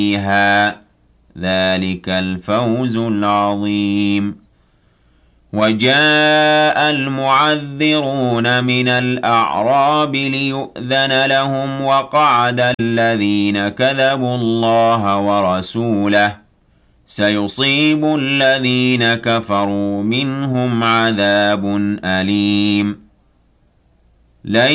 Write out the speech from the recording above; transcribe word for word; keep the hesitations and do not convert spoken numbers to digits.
فيها ذلك الفوز العظيم. وجاء المعذرون من الأعراب ليؤذن لهم وقعد الذين كذبوا الله ورسوله سيصيب الذين كفروا منهم عذاب أليم.